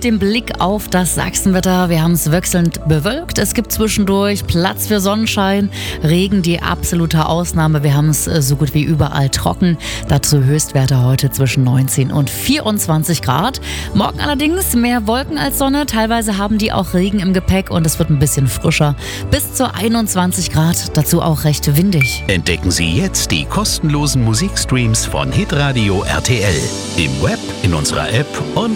mit dem Blick auf das Sachsenwetter. Wir haben es wechselnd bewölkt. Es gibt zwischendurch Platz für Sonnenschein. Regen die absolute Ausnahme. Wir haben es so gut wie überall trocken. Dazu Höchstwerte heute zwischen 19 und 24 Grad. Morgen allerdings mehr Wolken als Sonne. Teilweise haben die auch Regen im Gepäck und es wird ein bisschen frischer. Bis zu 21 Grad. Dazu auch recht windig. Entdecken Sie jetzt die kostenlosen Musikstreams von Hitradio RTL. Im Web, in unserer App und